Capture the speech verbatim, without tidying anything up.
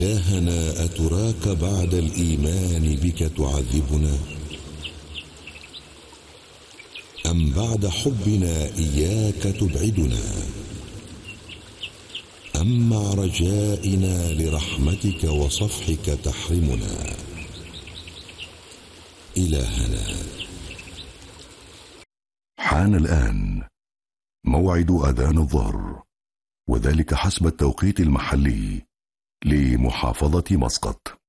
إلهنا أتراك بعد الإيمان بك تعذبنا، أم بعد حبنا إياك تبعدنا، أم مع رجائنا لرحمتك وصفحك تحرمنا. إلهنا، حان الآن موعد أذان الظهر، وذلك حسب التوقيت المحلي لمحافظة مسقط.